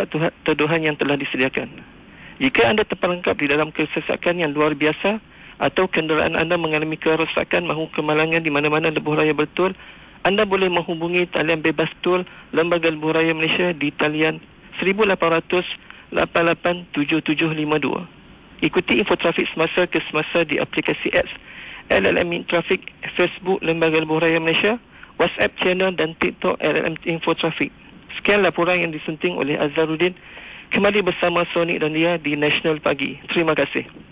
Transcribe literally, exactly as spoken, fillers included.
tempat tuduhan yang telah disediakan. Jika anda terperangkap di dalam kesesakan yang luar biasa atau kenderaan anda mengalami kerosakan mahu kemalangan di mana-mana lebuh raya bertul, anda boleh menghubungi talian bebas tol Lembaga Lebuh Raya Malaysia di talian seribu lapan ratus lapan lapan tujuh tujuh lima dua. Ikuti info trafik semasa ke semasa di aplikasi X L L M Trafik, Facebook Lembaga Lebuh Raya Malaysia, WhatsApp channel dan TikTok L L M Info Trafik. Sekian laporan yang disunting oleh Azharuddin. Kembali bersama Sonic dan Lia di National Pagi. Terima kasih.